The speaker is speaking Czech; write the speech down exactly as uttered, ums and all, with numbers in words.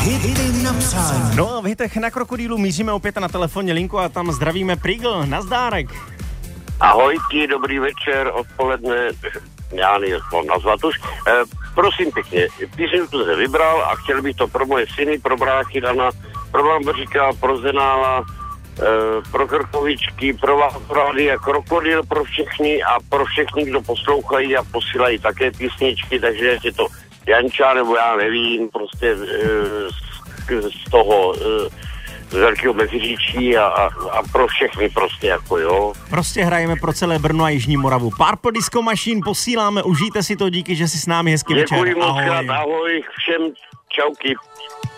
Hity na přání. No a v hitech na Krokodýlu míříme opět na telefonní linku a tam zdravíme Prýgl. Nazdárek. Ahojky, dobrý večer, odpoledne, já nejsem nazvat už. E, prosím pěkně, písničku jsem vybral a chtěl bych to pro moje syny, pro bráchy Dana, pro Bambeříka, pro Zenála, e, pro Krkovičky, pro vás, pro Rádia Krokodýl, pro všechny a pro všechny, kdo poslouchají a posílají také písničky, takže je to Janča, nebo já nevím, prostě e, z, z toho... E, z Velkého Meziříčí a, a, a pro všechny prostě jako jo. Prostě hrajeme pro celé Brno a Jižní Moravu. Purple Disco Machine posíláme, užijte si to, díky, že jsi s námi, hezký večer. Děkuji moc krát, ahoj všem, čauky.